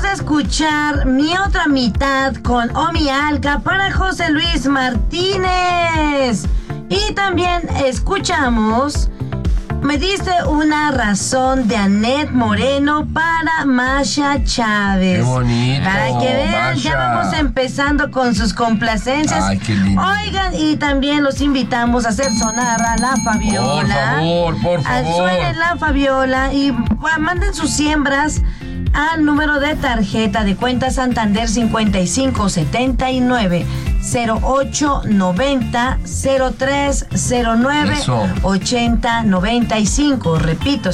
a escuchar Mi Otra Mitad con Omi Alca para José Luis Martínez. Y también escuchamos Me Diste Una Razón de Annette Moreno para Masha Chávez. Qué bonito. Para que vean, Masha. ya vamos empezando con sus complacencias. Ay, qué lindo. Oigan, y también los invitamos a hacer sonar a la Fabiola. Por favor. Suene la Fabiola y manden sus siembras al número de tarjeta de cuenta Santander 5579 0890 0309 Eso. 8095. Repito,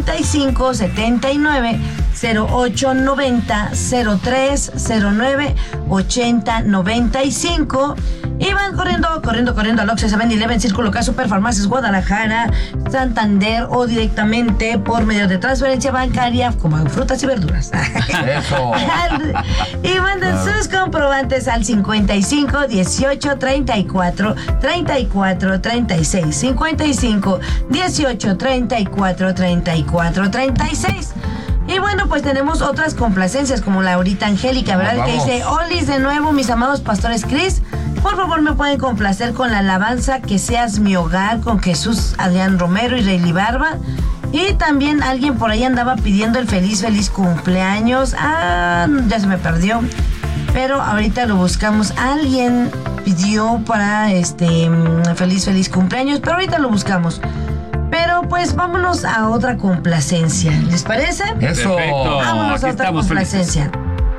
5579 0890 0309 8095. Y van corriendo al Oxxo, 7-Eleven, Círculo K, Superfarmacias Guadalajara, Santander o directamente por medio de transferencia bancaria como en frutas y verduras. Eso. Y manden sus comprobantes al 55 18 34 34 36. 55 18 34 34 36. Y bueno, pues tenemos otras complacencias como Laurita Angélica, ¿verdad? Vamos. Que dice: Olis, de nuevo, mis amados pastores Cris, por favor me pueden complacer con la alabanza Que Seas Mi Hogar con Jesús Adrián Romero y Rayleigh Barba. Y también alguien por ahí andaba pidiendo el feliz cumpleaños. Ya se me perdió, pero ahorita lo buscamos. Alguien pidió para feliz cumpleaños, pero ahorita lo buscamos. Pero pues vámonos a otra complacencia, ¿les parece? Eso. Perfecto. Vámonos a Aquí otra estamos complacencia.